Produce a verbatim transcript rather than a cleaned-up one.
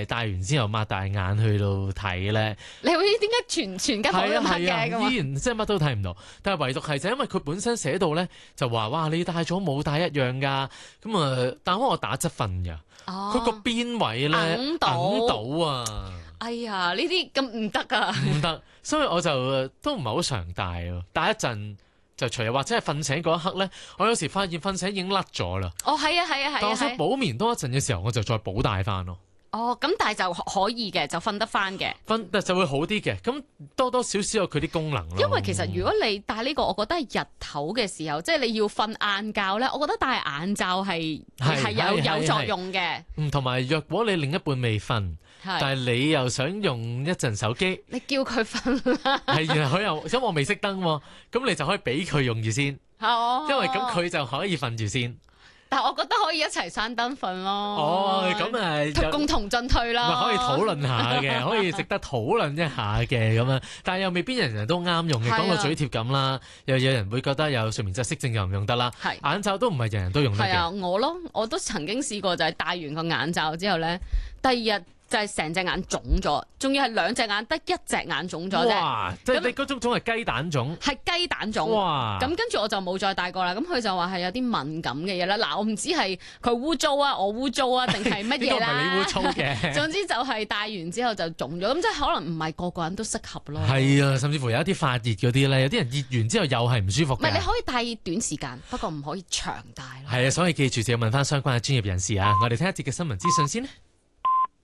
係戴完之後擘大眼去到睇咧？ 你會點解全全間房都黑嘅咁啊？ 依然即係乜都睇唔到，但係唯獨係就因為佢本身寫到咧就話哇你戴咗冇戴一樣㗎，咁啊但係我打側瞓㗎，佢個邊位咧揞到揞到啊！ 哎呀，呢啲咁唔得啊！ 唔得，所以我就都唔係好常戴咯。戴一陣就除，或者係瞓醒嗰一刻咧，我有時發現瞓醒已經甩咗啦。 哦，係啊，係啊，係啊， 但我想係啊。 補眠多一陣嘅時候，我就再補戴翻咯。 哦，咁但係就可以嘅，就瞓得翻嘅。 瞓就會好啲嘅，咁多多少少有佢啲功能咯。 因為其實如果你戴呢個，我覺得係日頭嘅時候，即係你要瞓晏覺咧，我覺得戴眼罩係係係有係有作用嘅。 嗯，同埋若果你另一半未瞓，但係係你又想用一陣手機， 你叫佢瞓啦。 係然後佢又因為我未熄燈喎，咁你就可以俾佢用住先， 哦， 因為咁佢就可以瞓住先。 但係我覺得可以一齊閂燈瞓咯。 哦，咁誒共同進退啦。 咪可以討論下嘅，可以值得討論一下嘅咁樣，但係又未必人人都啱用嘅。 係啊講個嘴貼咁啦，又有人會覺得有睡眠窒息症又唔用得啦。 係眼罩都唔係人人都用得係啊， 嘅。 我咯，我都曾經試過就係戴完個眼罩之後咧，第二日就係成隻眼腫咗，仲要係兩隻眼得一隻眼腫咗啫， 哇！即係咁你嗰種種係雞蛋腫。 係雞蛋腫。 哇！ 咁跟住我就冇再戴過啦。咁佢就話係有啲敏感嘅嘢啦。嗱，我唔知係佢污糟啊，我污糟啊，定係乜嘢呢個唔係你污啦？ 糟嘅。 總之就係戴完之後就腫咗，咁即係可能唔係個個人都適合咯。 係啊，甚至乎有一啲發熱嗰啲咧，有啲人熱完之後又係唔舒服嘅。 唔係你可以戴短時間，不過唔可以長戴咯。 係啊，所以記住就要問翻相關嘅專業人士啊。我哋聽一節嘅新聞資訊先咧。